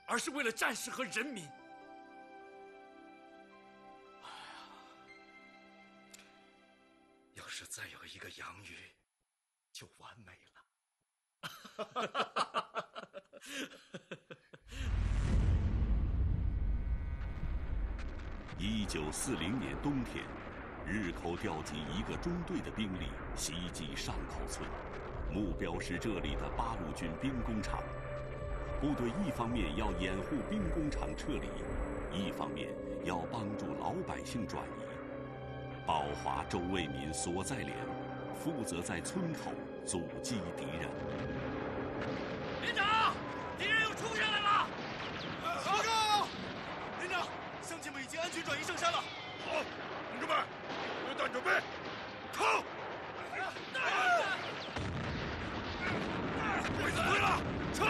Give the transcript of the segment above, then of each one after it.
而是为了战士和人民。要是再有一个杨宇，就完美了。 1940年冬天，日寇调集一个中队的兵力袭击上口村，目标是这里的八路军兵工厂。部队一方面要掩护兵工厂撤离，一方面要帮助老百姓转移。保华、周卫民所在连负责在村口阻击敌人。 连长，敌人又冲上来了！ 报告，连长，乡亲们已经安全转移上山了。 好，同志们，榴弹准备，靠！鬼子退了，撤！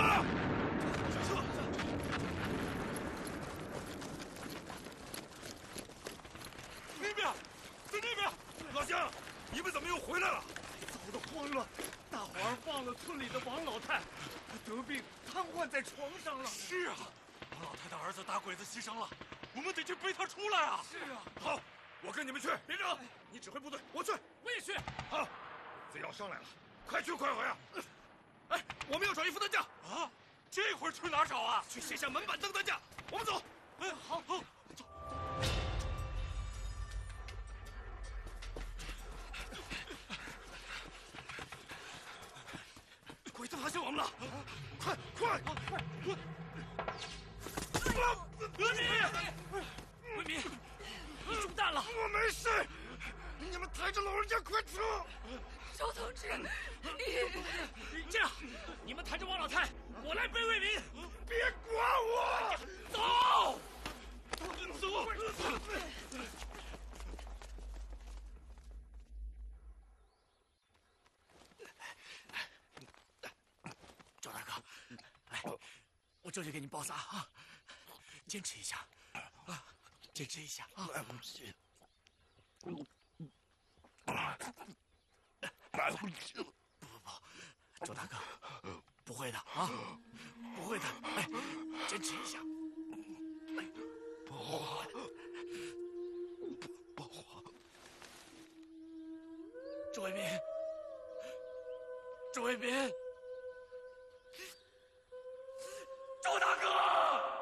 那边，在那边。 老乡，你们怎么又回来了？ 糟得慌了，大伙儿忘了村里的王老太，得病瘫痪在床上了。 是啊，王老太的儿子打鬼子牺牲了，我们得去背他出来啊！ 是啊。 好，我跟你们去。连长，你指挥部队，我去。 我也去。 好，子耀上来了，快去快回啊！ 哎，我们要找一副担架啊！这会儿去哪儿找啊？ 去卸下门板凳担架。我们走。 哎，好，好，走。 鬼子发现我们了！ 快快！ 卫民，你中弹了！ 我没事，你们抬着老人家快撤！ 周同志，你这样，你们抬着王老太，我来背卫民。 别管我！ 走！周大哥，来，我这就给你包扎啊！坚持一下，啊，坚持一下啊！ 来不及，来不及了！ 不，周大哥，不会的啊，不会的，哎，坚持一下。 保华，保华， 周卫民，周卫民。